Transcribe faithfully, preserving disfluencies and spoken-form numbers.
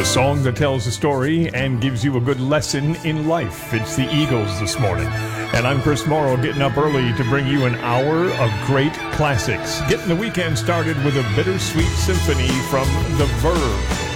The song that tells a story and gives you a good lesson in life. It's the Eagles this morning. And I'm Chris Morrow, getting up early to bring you an hour of great classics. Getting the weekend started with a bittersweet symphony from The Verve.